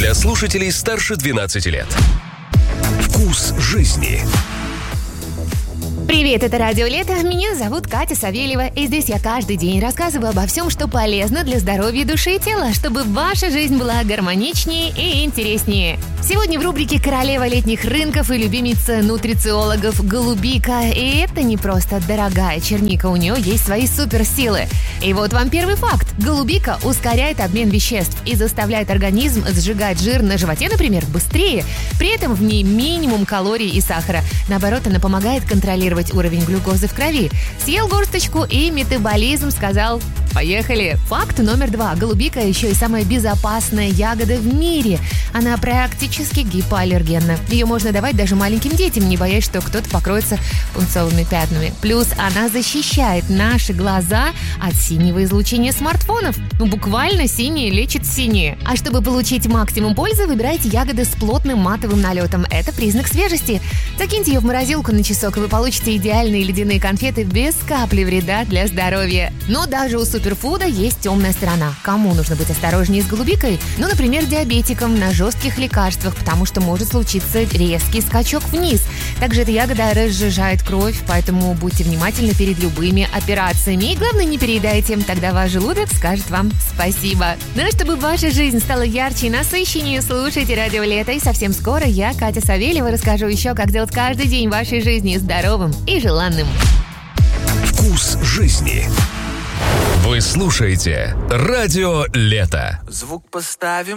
для слушателей старше 12 лет. Вкус жизни. Привет, это Радио Лето. Меня зовут Катя Савельева, и здесь я каждый день рассказываю обо всем, что полезно для здоровья души и тела, чтобы ваша жизнь была гармоничнее и интереснее. Сегодня в рубрике «Королева летних рынков» и любимица нутрициологов голубика. И это не просто дорогая черника, у нее есть свои суперсилы. И вот вам первый факт. Голубика ускоряет обмен веществ и заставляет организм сжигать жир на животе, например, быстрее. При этом в ней минимум калорий и сахара. Наоборот, она помогает контролировать уровень глюкозы в крови. Съел горсточку и метаболизм сказал: поехали! Факт номер 2. Голубика еще и самая безопасная ягода в мире. Она практически гипоаллергенна. Ее можно давать даже маленьким детям, не боясь, что кто-то покроется пунцовыми пятнами. Плюс она защищает наши глаза от синего излучения смартфонов. Буквально синее лечит синее. А чтобы получить максимум пользы, выбирайте ягоды с плотным матовым налетом. Это признак свежести. Закиньте ее в морозилку на часок, и вы получите идеальные ледяные конфеты без капли вреда для здоровья. Но даже у суперфуда есть темная сторона. Кому нужно быть осторожнее с голубикой? Ну, например, диабетикам на жестких лекарствах, потому что может случиться резкий скачок вниз. Также эта ягода разжижает кровь, поэтому будьте внимательны перед любыми операциями. И главное, не переедайте, тогда ваш желудок скажет вам спасибо. Ну а чтобы ваша жизнь стала ярче и насыщеннее, слушайте Радио Лето. И совсем скоро я, Катя Савельева, расскажу еще, как сделать каждый день вашей жизни здоровым и желанным. Вкус жизни. Вы слушаете Радио Лето. Звук поставим